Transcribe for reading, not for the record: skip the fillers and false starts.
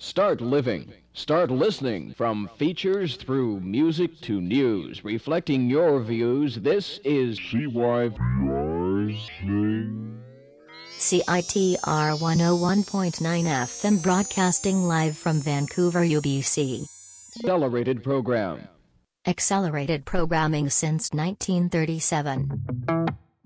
Start living. Start listening. From features through music to news, reflecting your views. This is CITR 101.9 FM, broadcasting live from Vancouver, UBC. Accelerated Program. Accelerated programming since 1937.